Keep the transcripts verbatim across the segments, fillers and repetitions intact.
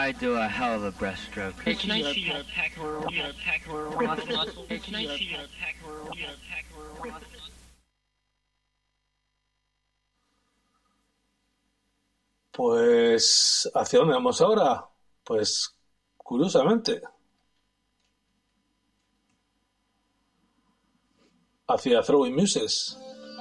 I do a hell of a breaststroke. Hey, can I see your pectoral, your pectoral muscle? Hey, can I see your pectoral, your pectoral muscle? Pues, ¿hacia dónde vamos ahora? Pues, curiosamente, hacia Throwing Muses.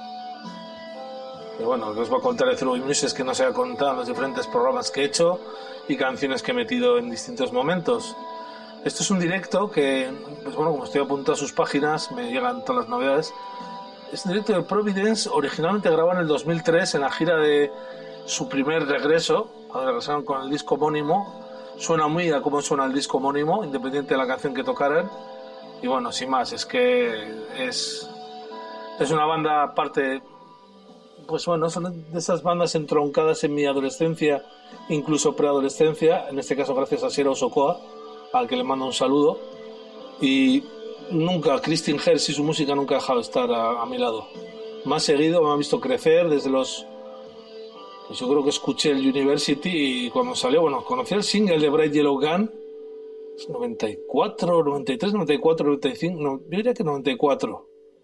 Y bueno, que os voy a contar de Throwing Muses que no se ha contado en los diferentes programas que he hecho y canciones que he metido en distintos momentos. Esto es un directo que, pues bueno, como estoy apuntado a sus páginas, me llegan todas las novedades. Es un directo de Providence, originalmente grabado en el dos mil tres en la gira de su primer regreso, cuando regresaron con el disco homónimo. Suena muy a cómo suena el disco homónimo, independiente de la canción que tocaran. Y bueno, sin más, es que es, es una banda aparte, pues bueno, son de esas bandas entroncadas en mi adolescencia, incluso preadolescencia, en este caso gracias a Shiro Sokoa, al que le mando un saludo. Y nunca, Christine Herz y su música nunca ha dejado de estar a, a mi lado. Me ha seguido, me ha visto crecer desde los... Pues yo creo que escuché el University y cuando salió, bueno, conocí el single de Bright Yellow Gun, es noventa y cuatro, noventa y tres, noventa y cuatro, noventa y cinco, no, yo diría que noventa y cuatro.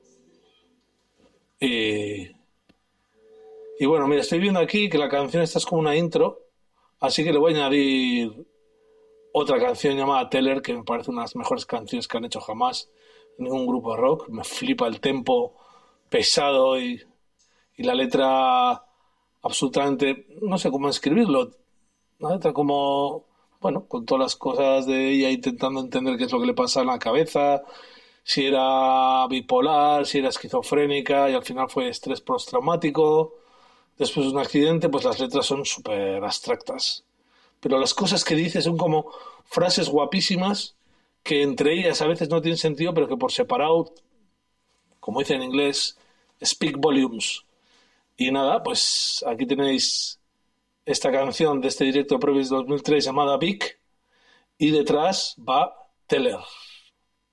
Y, y bueno, mira, estoy viendo aquí que la canción esta es como una intro, así que le voy a añadir otra canción llamada Teller, que me parece una de las mejores canciones que han hecho jamás en ningún grupo de rock. Me flipa el tempo pesado y, y la letra absolutamente, no sé cómo escribirlo, una letra como, bueno, con todas las cosas de ella intentando entender qué es lo que le pasa en la cabeza, si era bipolar, si era esquizofrénica, y al final fue estrés postraumático. Después de un accidente, pues las letras son súper abstractas. Pero las cosas que dice son como frases guapísimas que entre ellas a veces no tienen sentido, pero que por separado, como dice en inglés, speak volumes. Y nada, pues aquí tenéis esta canción de este directo Provis dos mil tres llamada Big, y detrás va Teller.